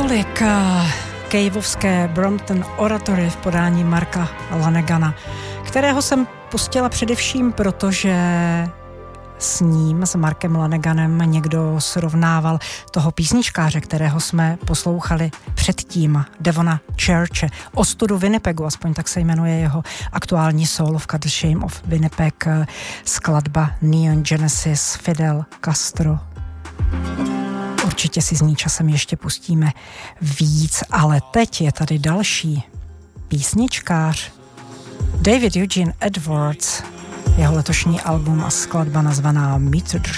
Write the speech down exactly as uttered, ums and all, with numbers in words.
Tolik kejvovské Brompton Oratory v podání Marka Lanegana, kterého jsem pustila především proto, že s ním, s Markem Laneganem, někdo srovnával toho písničkáře, kterého jsme poslouchali předtím, Devona Churche, ostudu Winnipegu, aspoň tak se jmenuje jeho aktuální sólovka The Shame of Winnipeg, skladba Neon Genesis, Fidel Castro. Určitě si z ní časem ještě pustíme víc, ale teď je tady další písničkář, David Eugene Edwards, jeho letošní album a skladba nazvaná Meet the